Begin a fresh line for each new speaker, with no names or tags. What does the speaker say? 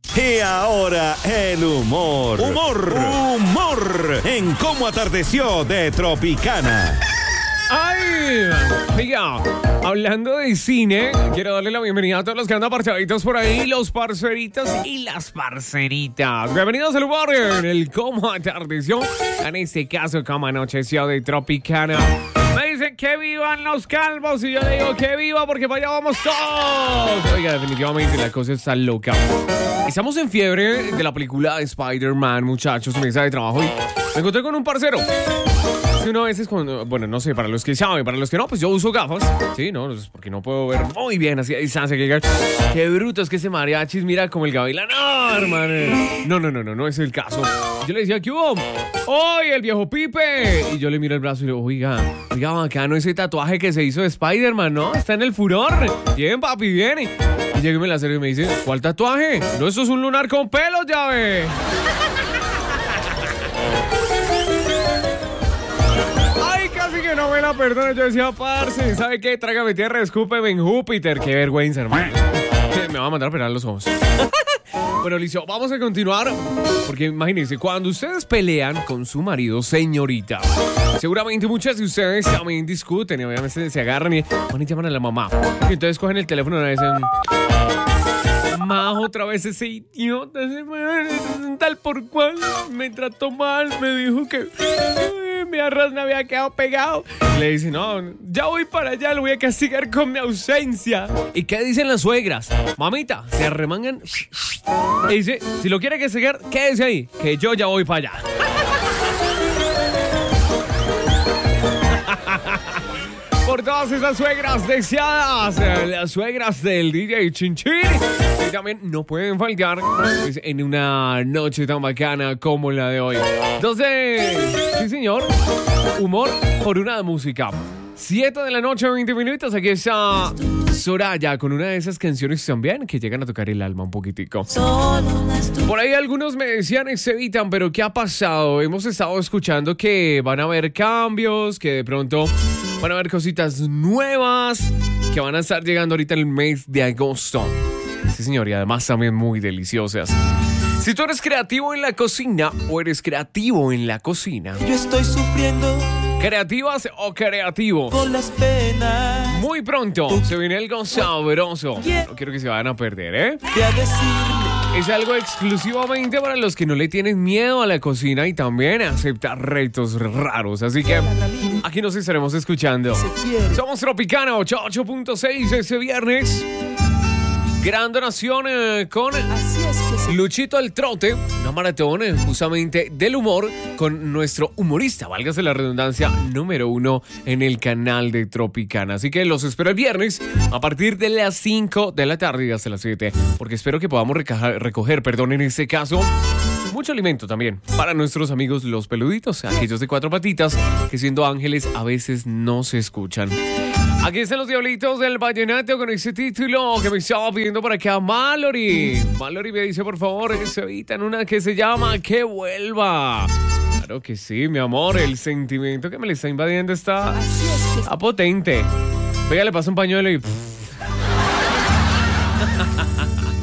Y ahora el humor. Humor. En Cómo Atardeció de Tropicana.
¡Ay! Mira, hablando de cine, quiero darle la bienvenida a todos los que andan parchaditos por ahí, los parceritos y las parceritas. Bienvenidos al humor en el Cómo Atardeció, en este caso Cómo Anocheció de Tropicana. Me dicen que vivan los calvos y yo le digo que viva porque para allá vamos todos. Oiga, definitivamente la cosa está loca. Estamos en fiebre de la película de Spider-Man, muchachos, mesa de trabajo, y me encontré con un parcero. Uno a veces cuando, bueno, no sé, para los que saben, para los que no, pues yo uso gafas. Sí, no, porque no puedo ver muy bien así a distancia. Qué bruto es que ese mariachis mira como el gavilán. No, hermano. No es el caso. Yo le decía, ¿qué hubo? ¡Oye, el viejo Pipe! Y yo le miro el brazo y le digo, oiga, bacano ese tatuaje que se hizo de Spider-Man, ¿no? Está en el furor. Bien, papi, bien. Y llega y me la acerca y me dice, ¿cuál tatuaje? No, eso es un lunar con pelos, ya ve. Que no me la perdone, yo decía, parce, ¿sabe qué? Trágame tierra, escúpeme en Júpiter. Qué vergüenza, hermano. Me va a mandar a operar los ojos. Bueno, listo, vamos a continuar. Porque imagínense, cuando ustedes pelean con su marido, señorita, seguramente muchas de ustedes también discuten y obviamente se agarran y van y llaman a la mamá. Y entonces cogen el teléfono y dicen, mamá, otra vez ese idiota, ese tal por cual me trató mal, me dijo que mi arroz me había quedado pegado. Le dice, no, ya voy para allá, lo voy a castigar con mi ausencia. ¿Y qué dicen las suegras? Mamita, se arremangan y dice, si lo quiere castigar, quédese ahí, que yo ya voy para allá. Por todas esas suegras deseadas, las suegras del DJ Chinchín, que también no pueden faltar en una noche tan bacana como la de hoy. Entonces, sí señor, humor por una música. 7 de la noche, 20 minutos, aquí está Soraya con una de esas canciones también que llegan a tocar el alma un poquitico. Por ahí algunos me decían, se evitan, pero ¿qué ha pasado? Hemos estado escuchando que van a haber cambios, que de pronto van a haber cositas nuevas que van a estar llegando ahorita en el mes de agosto. Sí, señor, y además también muy deliciosas. Si tú eres creativo en la cocina o eres creativo en la cocina,
yo estoy sufriendo.
¿Creativas o creativo?
Con las penas.
Muy pronto se viene algo sabroso. No quiero que se vayan a perder, ¿eh?
Voy a decirle.
Es algo exclusivamente para los que no le tienen miedo a la cocina y también a aceptar retos raros. Así que aquí nos estaremos escuchando. Somos Tropicana 88.6 ese viernes. Gran donación con Luchito el Trote, una maratón justamente del humor con nuestro humorista, válgase la redundancia, número 1 en el canal de Tropicana. Así que los espero el viernes a partir de las 5 de la tarde y hasta las 7, porque espero que podamos recoger, en este caso, mucho alimento también para nuestros amigos los peluditos, aquellos de 4 patitas que siendo ángeles a veces no se escuchan. Aquí están los Diablitos del Vallenato con ese título que me estaba pidiendo por acá Mallory. Mallory me dice, por favor, que se evitan una que se llama Que Vuelva. Claro que sí, mi amor, el sentimiento que me le está invadiendo está potente. Venga, le paso un pañuelo y...